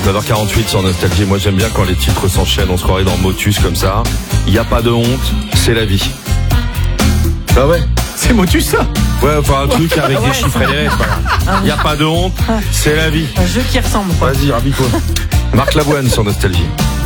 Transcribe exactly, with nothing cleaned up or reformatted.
neuf heures quarante-huit sur Nostalgie. Moi j'aime bien quand les titres s'enchaînent, on se croirait dans Motus comme ça. Il n'y a pas de honte, c'est la vie. Ah ouais. C'est Motus ça. Ouais, enfin un truc avec Ouais. des chiffres et des lettres. Il n'y a pas de honte, c'est la vie. Un jeu qui ressemble, quoi. Vas-y, rabis-toi. Marc Lavoine sur Nostalgie.